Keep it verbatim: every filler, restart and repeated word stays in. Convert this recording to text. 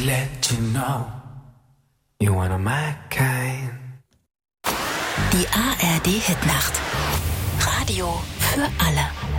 let you know you're one of my kind. Die A R D Hitnacht. Radio für alle.